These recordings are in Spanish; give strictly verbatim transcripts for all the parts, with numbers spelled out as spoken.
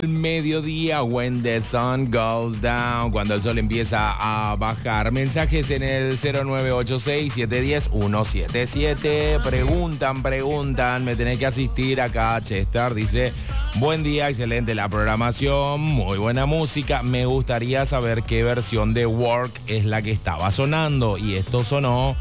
Mediodía, when the sun goes down, cuando el sol empieza a bajar. Mensajes en el cero nueve ocho seis, siete uno cero, uno siete siete. Preguntan, preguntan, me tenés que asistir acá. Chester dice, buen día, excelente la programación, muy buena música. Me gustaría saber qué versión de Work es la que estaba sonando. Y esto sonó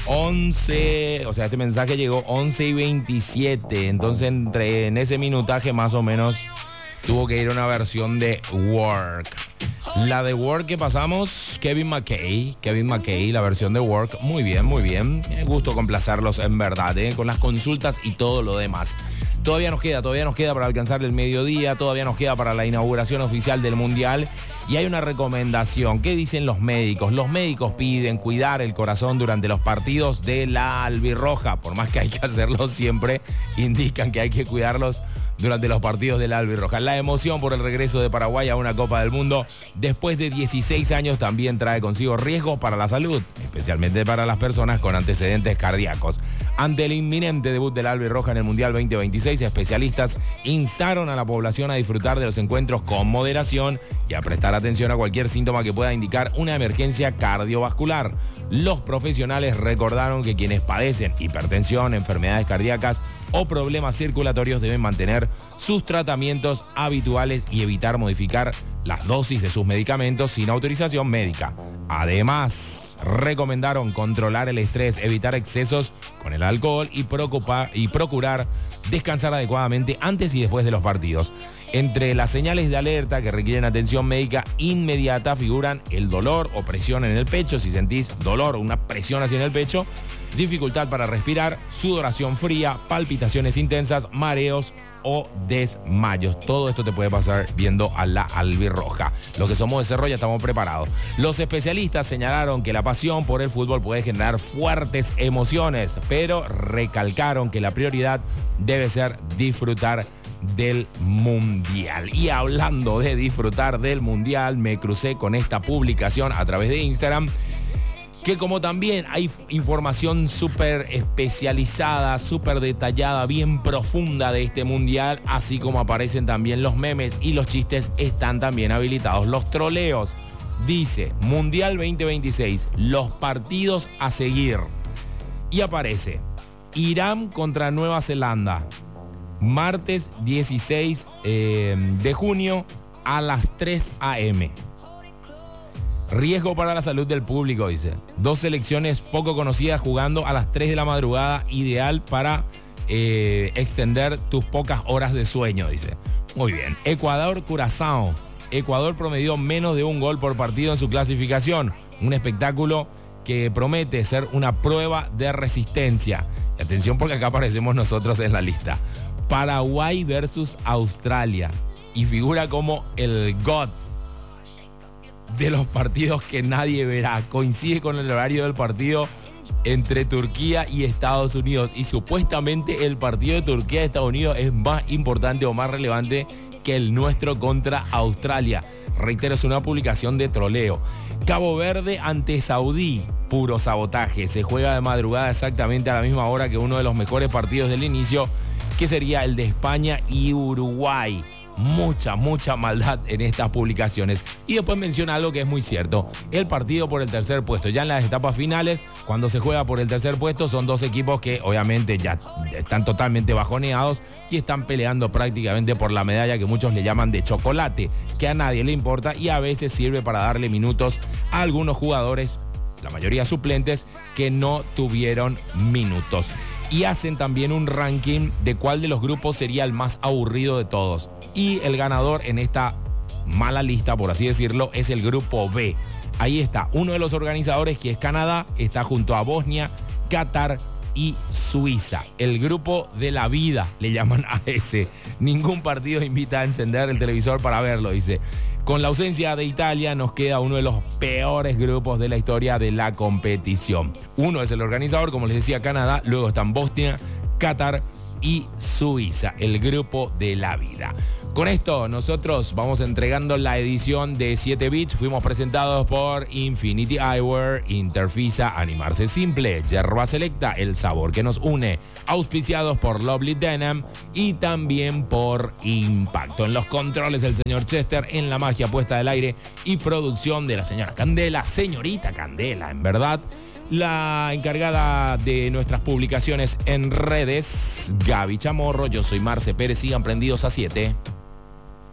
once, o sea, este mensaje llegó once y veintisiete. Entonces, entre en ese minutaje más o menos tuvo que ir una versión de Work. La de Work que pasamos, Kevin McKay. Kevin McKay, la versión de Work. Muy bien, muy bien. Me gusto complacerlos en verdad, ¿eh? Con las consultas y todo lo demás. Todavía nos queda, todavía nos queda para alcanzar el mediodía. Todavía nos queda para la inauguración oficial del Mundial. Y hay una recomendación. ¿Qué dicen los médicos? Los médicos piden cuidar el corazón durante los partidos de la albirroja. Por más que hay que hacerlo siempre, indican que hay que cuidarlos durante los partidos de la albirroja. La emoción por el regreso de Paraguay a una Copa del Mundo después de dieciséis años también trae consigo riesgos para la salud, especialmente para las personas con antecedentes cardíacos. Ante el inminente debut de la albirroja en el Mundial veinte veintiséis, especialistas instaron a la población a disfrutar de los encuentros con moderación y a prestar atención a cualquier síntoma que pueda indicar una emergencia cardiovascular. Los profesionales recordaron que quienes padecen hipertensión, enfermedades cardíacas o problemas circulatorios deben mantener sus tratamientos habituales y evitar modificar las dosis de sus medicamentos sin autorización médica. Además, recomendaron controlar el estrés, evitar excesos con el alcohol y, preocupar, y procurar descansar adecuadamente antes y después de los partidos. Entre las señales de alerta que requieren atención médica inmediata figuran el dolor o presión en el pecho. Si sentís dolor o una presión así en el pecho, dificultad para respirar, sudoración fría, palpitaciones intensas, mareos o desmayos. Todo esto te puede pasar viendo a la albirroja. Los que somos de Cerro ya estamos preparados. Los especialistas señalaron que la pasión por el fútbol puede generar fuertes emociones, pero recalcaron que la prioridad debe ser disfrutar del Mundial. Y hablando de disfrutar del Mundial, me crucé con esta publicación a través de Instagram, que como también hay información súper especializada, súper detallada, bien profunda de este Mundial, así como aparecen también los memes y los chistes, están también habilitados los troleos. Dice, Mundial veinte veintiséis, los partidos a seguir. Y aparece, Irán contra Nueva Zelanda, martes dieciséis eh, de junio a las tres a eme Riesgo para la salud del público, dice. Dos selecciones poco conocidas jugando a las tres de la madrugada, ideal para eh, extender tus pocas horas de sueño, dice. Muy bien. Ecuador-Curazao. Ecuador promedió menos de un gol por partido en su clasificación. Un espectáculo que promete ser una prueba de resistencia. Y atención porque acá aparecemos nosotros en la lista. Paraguay versus Australia. Y figura como el G O T de los partidos que nadie verá. Coincide con el horario del partido entre Turquía y Estados Unidos. Y supuestamente el partido de Turquía y Estados Unidos es más importante o más relevante que el nuestro contra Australia. Reitero, es una publicación de troleo. Cabo Verde ante Saudí. Puro sabotaje. Se juega de madrugada exactamente a la misma hora que uno de los mejores partidos del inicio, que sería el de España y Uruguay. Mucha, mucha maldad en estas publicaciones. Y después menciona algo que es muy cierto. El partido por el tercer puesto. Ya en las etapas finales, cuando se juega por el tercer puesto, son dos equipos que obviamente ya están totalmente bajoneados y están peleando prácticamente por la medalla que muchos le llaman de chocolate, que a nadie le importa y a veces sirve para darle minutos a algunos jugadores, la mayoría suplentes, que no tuvieron minutos. Y hacen también un ranking de cuál de los grupos sería el más aburrido de todos. Y el ganador en esta mala lista, por así decirlo, es el grupo B. Ahí está, uno de los organizadores, que es Canadá, está junto a Bosnia, Qatar y Suiza. El grupo de la vida, le llaman a ese. Ningún partido invita a encender el televisor para verlo, dice. Con la ausencia de Italia nos queda uno de los peores grupos de la historia de la competición. Uno es el organizador, como les decía, Canadá, luego están Bosnia, Qatar y Suiza, el grupo de la vida. Con esto nosotros vamos entregando la edición de siete bits. Fuimos presentados por Infinity Eyewear, Interfisa, Animarse Simple, Yerba Selecta, el sabor que nos une, auspiciados por Lovely Denim y también por Impacto. En los controles el señor Chester, en la magia puesta del aire y producción de la señora Candela, señorita Candela, en verdad. La encargada de nuestras publicaciones en redes, Gaby Chamorro. Yo soy Marce Pérez. Sigan prendidos a siete.